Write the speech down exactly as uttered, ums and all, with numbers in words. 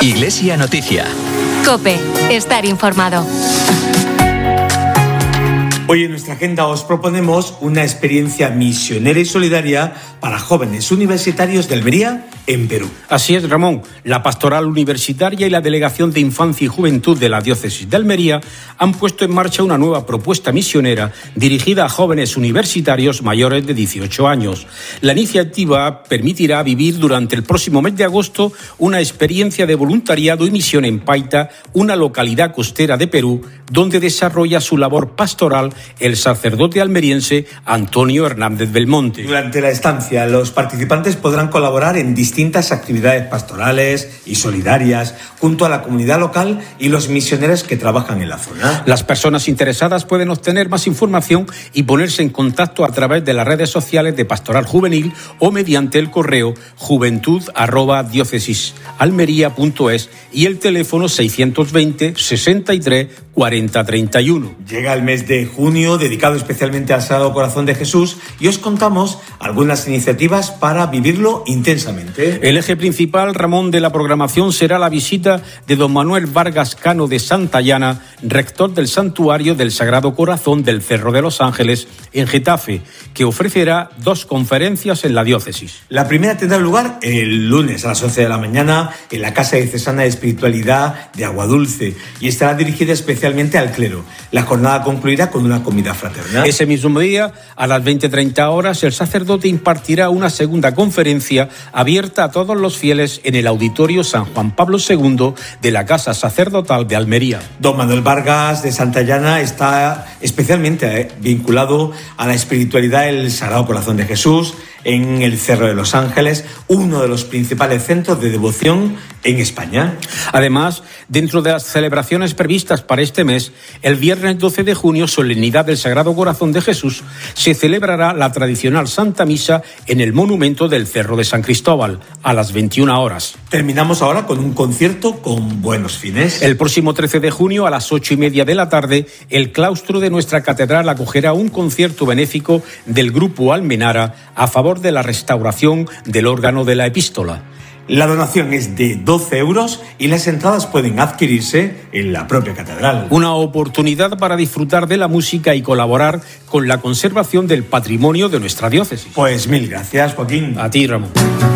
Iglesia Noticia. COPE. Estar informado. Hoy en nuestra agenda os proponemos una experiencia misionera y solidaria para jóvenes universitarios de Almería, en Perú. Así es, Ramón. La Pastoral Universitaria y la Delegación de Infancia y Juventud de la Diócesis de Almería han puesto en marcha una nueva propuesta misionera dirigida a jóvenes universitarios mayores de dieciocho años. La iniciativa permitirá vivir durante el próximo mes de agosto una experiencia de voluntariado y misión en Paita, una localidad costera de Perú, donde desarrolla su labor pastoral el sacerdote almeriense Antonio Hernández Belmonte. Durante la estancia, los participantes podrán colaborar en distintas actividades pastorales y solidarias junto a la comunidad local y los misioneros que trabajan en la zona. Las personas interesadas pueden obtener más información y ponerse en contacto a través de las redes sociales de Pastoral Juvenil o mediante el correo juventud arroba diócesisalmería.es y el teléfono seiscientos veinte, sesenta y tres, cuarenta, treinta y uno. Llega el mes de junio dedicado especialmente al Sagrado Corazón de Jesús y os contamos algunas iniciativas para vivirlo intensamente. El eje principal, Ramón, de la programación será la visita de don Manuel Vargas Cano de Santayana, rector del Santuario del Sagrado Corazón del Cerro de los Ángeles en Getafe, que ofrecerá dos conferencias en la diócesis. La primera tendrá lugar el lunes a las once de la mañana en la Casa Diocesana de Espiritualidad de Aguadulce y estará dirigida especialmente al clero. La jornada concluirá con una comida fraternal. Ese mismo día, a las veinte treinta horas, el sacerdote impartirá una segunda conferencia abierta a todos los fieles en el Auditorio San Juan Pablo segundo de la Casa Sacerdotal de Almería. Don Manuel Vargas de Santayana está especialmente vinculado a la espiritualidad del Sagrado Corazón de Jesús en el Cerro de los Ángeles, uno de los principales centros de devoción en España. Además, dentro de las celebraciones previstas para este mes, el viernes doce de junio, solemnidad del Sagrado Corazón de Jesús, se celebrará la tradicional Santa Misa en el monumento del Cerro de San Cristóbal, a las veintiuna horas. Terminamos ahora con un concierto con buenos fines. El próximo trece de junio, a las ocho y media de la tarde, el claustro de nuestra catedral acogerá un concierto benéfico del Grupo Almenara a favor de la restauración del órgano de la epístola. La donación es de doce euros y las entradas pueden adquirirse en la propia catedral. Una oportunidad para disfrutar de la música y colaborar con la conservación del patrimonio de nuestra diócesis. Pues mil gracias, Joaquín. A ti, Ramón.